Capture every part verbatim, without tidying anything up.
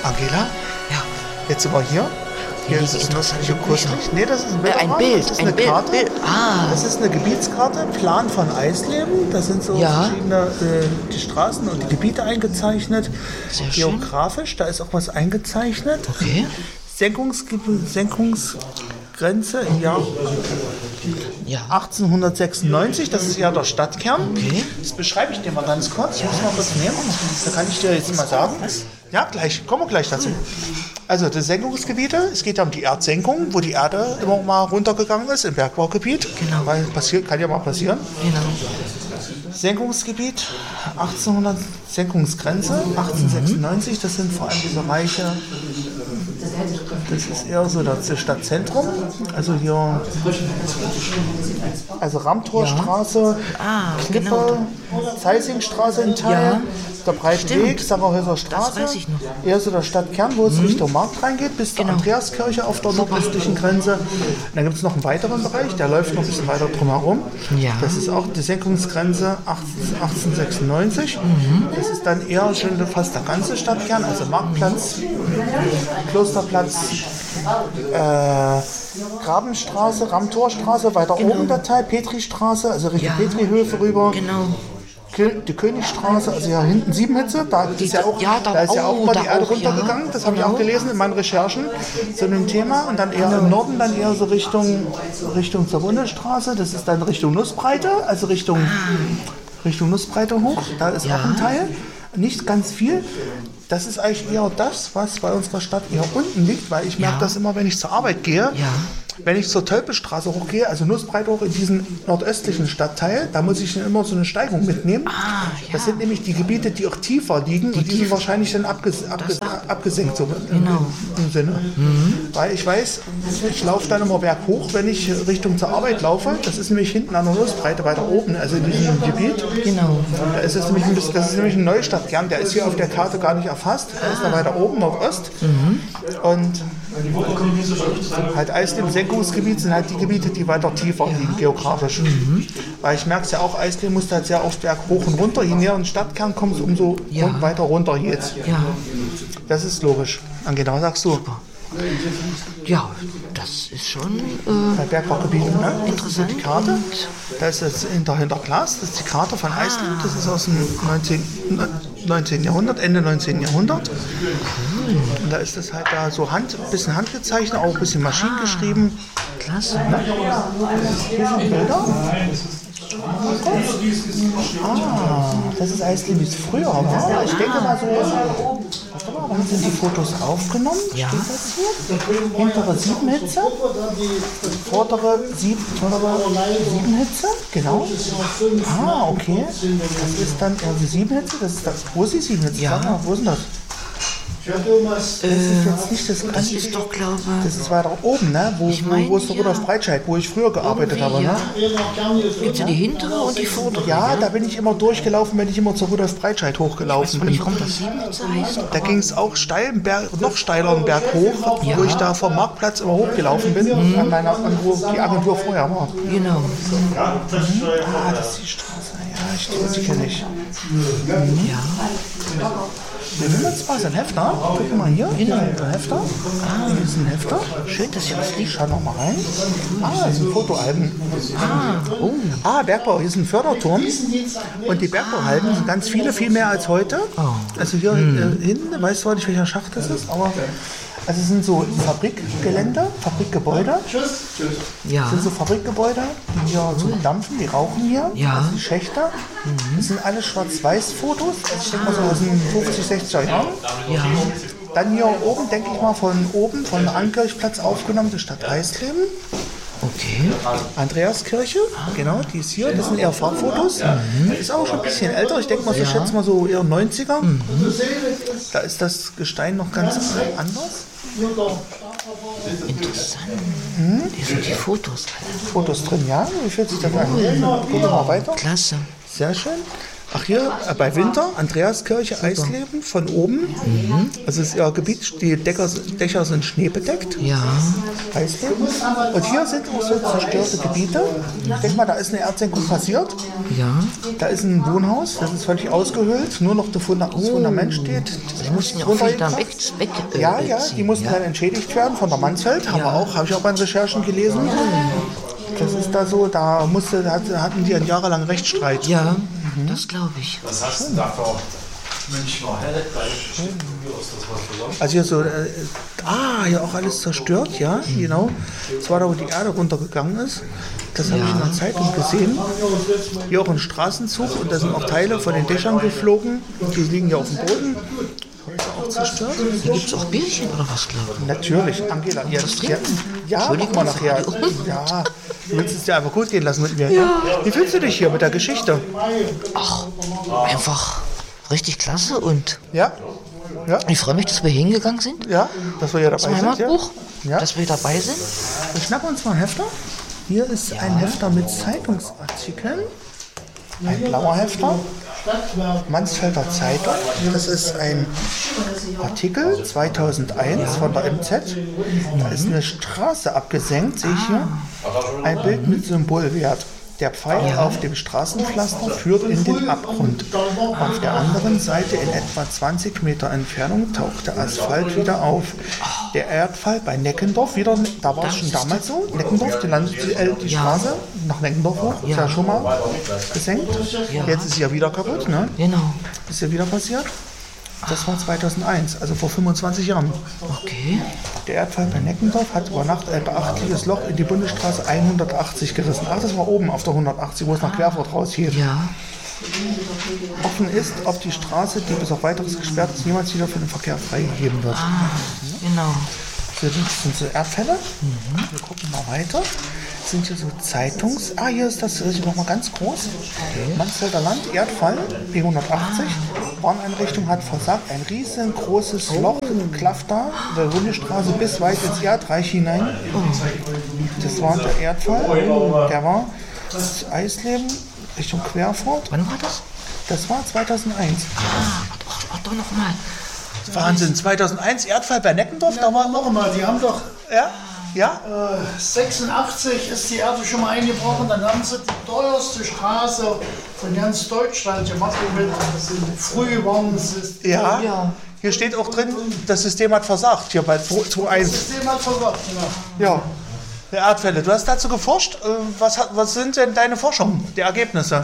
Angela? Ja. Jetzt sind wir hier. Hier ist es nur kurzlich. Nee, das ist ein, äh, ein Bild. Das ist ein eine Bild, Karte. Bild. Ah. Das ist eine Gebietskarte, Plan von Eisleben. Da sind so Ja. verschiedene äh, die Straßen und die Gebiete eingezeichnet. Sehr schön. Geografisch, da ist auch was eingezeichnet. Okay. Senkungsge- Senkungsgrenze im Jahr Ja. achtzehnhundertsechsundneunzig, das ist ja der Stadtkern. Okay. Das beschreibe ich dir mal ganz kurz. Ich muss mal kurz nehmen. Da kann ich dir jetzt mal sagen. Ja, gleich. Kommen wir gleich dazu. Also die Senkungsgebiete, es geht ja um die Erdsenkung, wo die Erde immer mal runtergegangen ist im Bergbaugebiet. Genau. Weil passiert, kann ja mal passieren. Genau. Senkungsgebiet, achtzehnhundert, Senkungsgrenze, achtzehnhundertsechsundneunzig, das sind vor allem diese Reiche, das ist eher so das Stadtzentrum, also hier, also Ramtorstraße, Ah, Klippe, genau. Zeisingstraße in Teil, Ja. der breite Stimmt. Weg, Sangerhäuser Straße, Das weiß ich noch. eher so der Stadtkern, wo es Richtung Markt reingeht, bis zur Genau. Andreaskirche auf der nordöstlichen Grenze. Und dann gibt es noch einen weiteren Bereich, der läuft noch ein bisschen weiter drumherum. Ja. Das ist auch die Senkungsgrenze achtzehnhundertsechsundneunzig. Das ist dann eher schon fast der ganze Stadtkern, also Marktplatz, Klosterplatz, äh, Grabenstraße, Ramtorstraße, weiter Genau. oben der Teil, Petristraße, also Richtung Ja. Petrihöfe rüber. Genau. Kö- Die Königstraße, also ja hinten Siebenhitze, da ist ja auch, ja, da- da ist ja auch oh, mal da die Erde auch, runtergegangen, ja. das habe ich auch Genau. gelesen in meinen Recherchen zu dem Thema. Und dann eher im Norden, dann eher so Richtung, Richtung zur Bundesstraße, das ist dann Richtung Nussbreite, also Richtung, Richtung Nussbreite hoch, da ist Ja. auch ein Teil, nicht ganz viel. Das ist eigentlich eher das, was bei unserer Stadt eher unten liegt, weil ich merke Ja. das immer, wenn ich zur Arbeit gehe. Ja. Wenn ich zur Tölpestraße hochgehe, also Nussbreite hoch in diesen nordöstlichen Stadtteil, da muss ich dann immer so eine Steigung mitnehmen. Ah, ja. Das sind nämlich die Gebiete, die auch tiefer liegen und die sind wahrscheinlich dann abges abges abgesenkt, so im, Genau. im Sinne. Weil ich weiß, ich laufe dann immer berghoch, wenn ich Richtung zur Arbeit laufe. Das ist nämlich hinten an der Nussbreite weiter oben, also in diesem Gebiet. Genau. Da ist es nämlich ein bisschen, das ist nämlich ein Neustadtkern, der ist hier auf der Karte gar nicht erfasst. Der ist da weiter oben, Nordost. Und halt Eisleben, Senkungsgebiet sind halt die Gebiete, die weiter tiefer liegen, geografisch. Weil ich merke es ja auch, Eisleben muss halt sehr oft berg hoch und runter. Je näher in den Stadtkern kommt es, umso Ja. run- weiter runter jetzt. Ja. Das ist logisch. Angela, was sagst du? Ja, das ist schon äh, Bei Bergbaugebieten, ne? Das ist so interessant. die Karte. Da ist das hinter, hinter Glas, das ist die Karte von Eisleben. Das ist aus dem neunzehnten Jahrhundert, Ende neunzehnten Jahrhundert. Und da ist das halt da so Hand, ein bisschen handgezeichnet, auch ein bisschen maschinengeschrieben. klasse. Hier sind Bilder. Ah, das ist Eisleben, wie es früher war. Ich denke mal so, warte mal, wann sind die Fotos aufgenommen? Ja. Steht das hier? Hintere Siebenhitze, vordere Sieb, vordere Siebenhitze, genau. Ah, okay. Das ist dann eher die Siebenhitze, das ist das, wo ist die Siebenhitze? Ja. Sag mal, wo ist denn das? Das ist jetzt nicht das Das ist doch, glaube Das ist weiter oben, ne? Wo, Ich wo, meine, wo ist der ja. Rudolf Breitscheid, wo ich früher gearbeitet habe, ja. ne? Gibt es ja die hintere und die vordere? Ja, da bin ich immer durchgelaufen, wenn ich immer zur Rudolf Breitscheid hochgelaufen bin. Wie kommt das Siebenhitze heißt? Da ging es auch steil, einen Berg, noch steiler einen Berg hoch, Ja. wo ich da vom Marktplatz immer hochgelaufen bin, an meiner, an wo die Agentur vorher war. Genau. Ah, das ist die Straße, ja, ich, die kenne ich. Ja. Wir nehmen jetzt mal so ein Hefter. Guck mal hier, hier ist ein Hefter. Ah, hier ist ein Hefter. Schön, dass hier was Ich liegt. schau noch mal rein. Ah, das sind Fotoalben. Ah, oh. Ah, Bergbau, hier ist ein Förderturm. Und die Bergbauhalden sind ganz viele, viel mehr als heute. Also hier äh, hinten, weißt du nicht, welcher Schacht das ist, aber also es sind so Fabrikgelände, Fabrikgebäude. Ja. Das sind so Fabrikgebäude, die hier so dampfen, die rauchen hier. Ja. Das sind Schächte. Das sind alle Schwarz-Weiß-Fotos. Also ich denke mal so aus den fünfzig, sechziger Jahren. Ja. Dann hier oben, denke ich mal, von oben, von Ankirchplatz aufgenommen, die Stadt Eisleben. Okay. Andreaskirche, genau, die ist hier. Das sind eher Farbfotos. Ist auch schon ein bisschen älter. Ich denke mal, so schätze mal so eher neunziger. Da ist das Gestein noch ganz anders. Interessant. Hier sind die Fotos. Fotos drin, ja. Wie fühlt sich das an? Gucken wir mal weiter. Klasse. Sehr schön. Ach hier, äh, bei Winter, Andreaskirche, Eisleben, von oben. Mhm. Also das ist ihr Gebiet, die Decker, Dächer sind schneebedeckt. Ja. Eisleben. Und hier sind auch so zerstörte Gebiete. Ich denke mal, da ist eine Erdsenkung passiert. Ja. Da ist ein Wohnhaus, das ist völlig ausgehöhlt. Nur noch das Fundament steht. Die mussten ja auch viel da weg, weg äh, Ja, ja, die mussten ja. dann entschädigt werden von der Mansfeld. Haben wir auch, habe ich auch bei den Recherchen gelesen. Das ist da so, da musste, da hatten die einen jahrelangen Rechtsstreit. Ja, mhm. das glaube ich. Was hast du da für Münchner Helle? Also hier so, äh, ah, hier auch alles zerstört, ja, mhm. genau. Das war da, wo die Erde runtergegangen ist. Das habe ja. ich in der Zeitung gesehen. Hier auch ein Straßenzug und da sind auch Teile von den Dächern geflogen. Die liegen ja auf dem Boden. Heute auch zerstört. Hier gibt es auch Bierchen oder was, glaube ich? Natürlich, Angela. Ja, ja, ja machen wir nachher. Ja, du willst es dir einfach gut gehen lassen mit mir. Ja. Wie fühlst du dich hier mit der Geschichte? Ach, einfach richtig klasse und ja? Ja? ich freue mich, dass wir hingegangen sind. Ja, dass wir hier dabei Zum sind. Heimatbuch, ja. dass wir dabei sind. Wir schnappen uns mal ein Hefter. Hier ist ja. ein Hefter mit Zeitungsartikeln. Ein blauer Hefter. Mansfelder Zeitung. Das ist ein Artikel zweitausendeins von der M Z. Da ist eine Straße abgesenkt, sehe ich hier. Ein Bild mit Symbolwert. Der Pfeil ja. auf dem Straßenpflaster führt in den Abgrund. Auf der anderen Seite in etwa zwanzig Meter Entfernung taucht der Asphalt wieder auf. Der Erdfall bei Neckendorf, wieder, da war es schon damals so, Neckendorf, die, Land, die, die ja. Straße nach Neckendorf hoch, ist ja schon mal gesenkt. Ja. Jetzt ist sie ja wieder kaputt, ne? Genau. Ist ja wieder passiert. Das war zweitausendeins, also vor fünfundzwanzig Jahren. Okay. Der Erdfall bei Neckendorf hat über Nacht ein beachtliches Loch in die Bundesstraße hundertachtzig gerissen. Ach, das war oben auf der hundertachtzig, wo es nach Querfurt raushielt. Ja. Offen ist, ob die Straße, die bis auf weiteres gesperrt ist, niemals wieder für den Verkehr freigegeben wird. Ah, genau. Hier sind so Erdfälle. Mhm. Wir gucken mal weiter. Das sind hier so Zeitungs... Ah, hier ist das noch mal ganz groß. Okay. Mansfelder Land, Erdfall, B hundertachtzig. Ah. Warneinrichtung hat versagt. Ein riesengroßes oh. Loch klafft da, der Bundesstraße bis weit ins Erdreich hinein. Oh. Das war der Erdfall. Der war das Eisleben Richtung Querfurt. Wann war das? Das war zweitausendeins. Ah, ach, ach, doch noch mal. Wahnsinn, zweitausendeins Erdfall bei Neckendorf, ja, da war noch mal, die haben doch ja, ja? Äh, sechsundachtzig ist die Erde schon mal eingebrochen, dann haben sie die teuerste Straße von ganz Deutschland gemacht, mit Frühwarnsystem. Ja, ja, hier steht auch drin, das System hat versagt, hier bei zwei eins. Das System hat versagt, genau. Ja, der Erdfälle. Du hast dazu geforscht, was, was sind denn deine Forschungen, die Ergebnisse?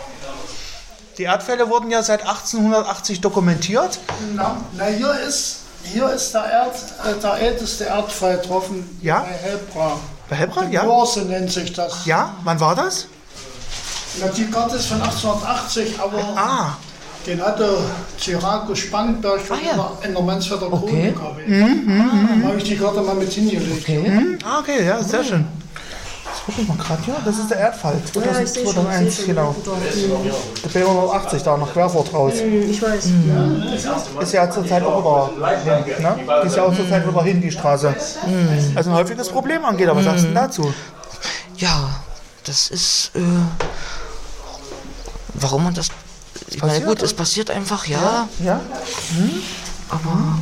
Die Erdfälle wurden ja seit achtzehnhundertachtzig dokumentiert. Na, na hier, ist, hier ist der, Erd, äh, der älteste Erdfall getroffen, ja? bei Helbra. Bei Helbra, ja? Morse nennt sich das. Ja, wann war das? Na, die Karte ist von achtzehnhundertachtzig, aber ah. den hatte Cyriacus Spangenberg ah, ja. in der Mansfelder okay. Chronik. Mhm, mhm, da habe ich die Karte mal mit hingelegt. Okay, mhm. ah, okay, ja, sehr schön. Guck ich mal gerade hier, das ist der Erdfall, zweitausendeins, ja, genau. Der B hundertachtzig da nach Querfurt raus. Ich weiß. Mhm. Ja. Ist ja zurzeit auch wieder hin, ne? Die ist ja auch zurzeit wieder hin, die Straße. Mhm. Also ein häufiges Problem angeht, aber was sagst du denn dazu? Ja, das ist, äh, warum man das, ich meine, gut, es passiert einfach, ja. Ja? ja? Mhm. Aber...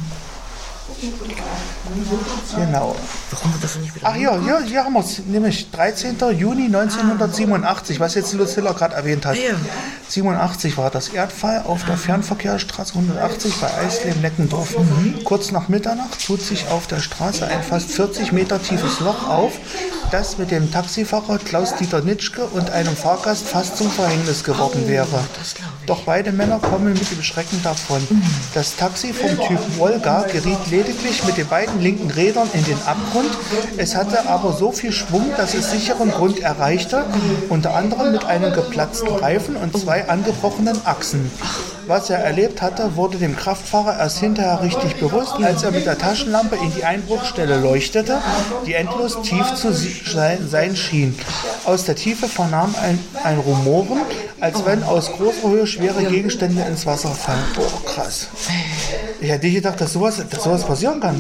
Genau. Warum wird das nicht wieder? Ach ja, hier, hier haben wir es, nämlich dreizehnter Juni neunzehnhundertsiebenundachtzig, was jetzt Lucilla gerade erwähnt hat. Ja. siebenundachtzig war das Erdfall auf der Fernverkehrsstraße hundertachtzig bei Eisleben-Neckendorf. Mhm. Kurz nach Mitternacht tut sich auf der Straße ein fast vierzig Meter tiefes Loch auf, das mit dem Taxifahrer Klaus-Dieter Nitschke und einem Fahrgast fast zum Verhängnis geworden wäre. Doch beide Männer kommen mit dem Schrecken davon. Mhm. Das Taxi vom Typ Wolga geriet lediglich mit den beiden linken Rädern in den Abgrund. Es hatte aber so viel Schwung, dass es sicheren Grund erreichte, unter anderem mit einem geplatzten Reifen und zwei angebrochenen Achsen. Was er erlebt hatte, wurde dem Kraftfahrer erst hinterher richtig bewusst, als er mit der Taschenlampe in die Einbruchstelle leuchtete, die endlos tief zu sein schien. Aus der Tiefe vernahm ein, ein Rumoren, als wenn aus großer Höhe schwere Gegenstände ins Wasser fallen. Boah, krass. Ich hätte nicht gedacht, dass sowas, dass sowas passieren kann.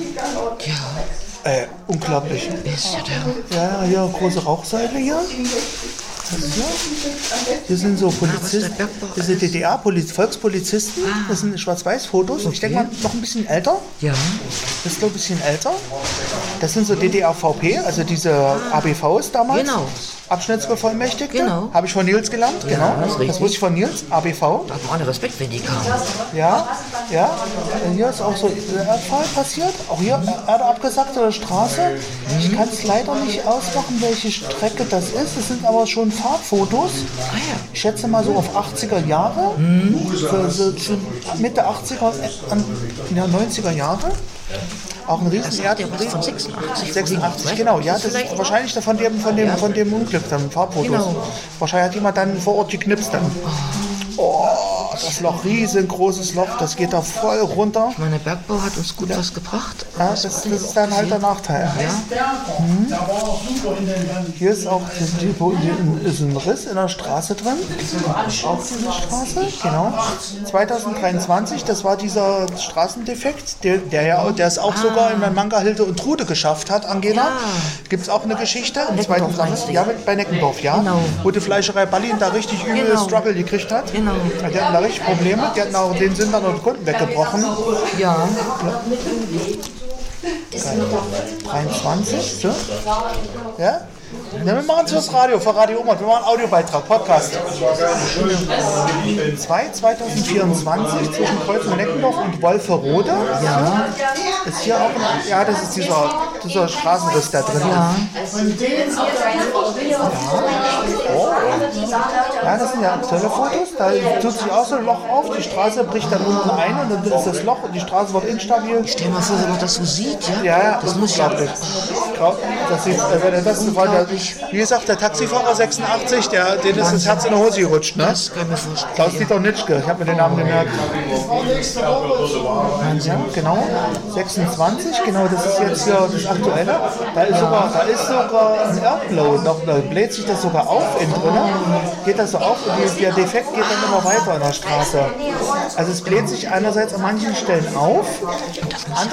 Ja. Äh, unglaublich. Ist ja der. Ja, hier große Rauchsäule hier. Hier, hier sind so Polizisten, das sind D D R-Volkspolizisten, das sind Schwarz-Weiß-Fotos. Ich denke mal noch ein bisschen älter. Ja. Das ist glaube ich ein bisschen älter. Das sind so D D R-V P, also diese A B Vs damals. Genau. Abschnittsbevollmächtigte. Genau. Habe ich von Nils gelernt. Ja, Genau. das ist richtig. Das wusste ich von Nils, A B V. Da hat man alle Respekt, wenn die kamen. Ja, ja. Hier ist auch so Erdfall passiert. Auch hier Erde abgesackt oder Straße. Ich kann es leider nicht ausmachen, welche Strecke das ist. Es sind aber schon Farbfotos. Ah, ja. Ich schätze mal so auf achtziger Jahre. So, so, so Mitte achtziger, an, ja, neunziger Jahre. Auch ein riesen Das hat ja was von sechsundachtzig. sechsundachtzig, vorliegen, genau. ne? Ja, das ist Vielleicht- wahrscheinlich von dem, von dem, Ja. von dem Unglück, dann Farbfotos. Genau. Wahrscheinlich hat jemand dann vor Ort geknipst dann. Oh, das Loch, riesengroßes Loch, das geht da voll runter. Ich meine, der Bergbau hat uns gut was gebracht. Ja, das, das ist dann halt der Nachteil. Ja. Der war auch super in den Gang. Hier ist auch hier ist ein Riss in der Straße drin. Auch diese Straße, genau. zweitausenddreiundzwanzig, das war dieser Straßendefekt, der, der ja der es auch sogar in meinem Manga Hilde und Trude geschafft hat, Angela. Ja. Gibt es auch eine Geschichte. Im Neckendorf zweiten meinst du? Ja, mit, bei Neckendorf, ja. Genau. Wo die Fleischerei Ballin da richtig übel Genau. Struggle gekriegt hat. Genau. Die hatten da richtig Probleme. Die hatten auch, denen sind dann noch die Kunden weggebrochen. Ja. dreiundzwanzig, so. Ja? Ja, wir machen es fürs Radio, für Radio Umland. Wir machen einen Audiobeitrag, Podcast. zwei, zweitausendvierundzwanzig zwischen Kreuzen-Neckendorf und Wolferode. Ja. Ist hier auch ein, ja, das ist dieser, dieser Straßenriss da drin. Ja. Oh. Ja, das sind ja aktuelle Fotos. Da tut sich auch so ein Loch auf, die Straße bricht dann unten ein und dann ist das Loch und die Straße wird instabil. Stell dir mal vor, wenn man das so sieht, ja? Ja, ja, Das muss ja. unglaublich. Das sieht, äh, wenn er das war, der, wie gesagt, der Taxifahrer sechsundachtzig, der, dem ist das Herz in der Hose gerutscht. Ne? Das kann ich mir vorstellen. Klaus-Dieter Nitschke, ich habe mir den Namen gemerkt. Ja, genau. sechsundzwanzig, genau, das ist jetzt hier das Aktuelle. Da ist sogar, da ist sogar ein Airflow, noch, da bläht sich das sogar auf innen drin. Geht das so auf und die, der Defekt geht dann immer weiter an der Straße. Also es bläht sich einerseits an manchen Stellen auf,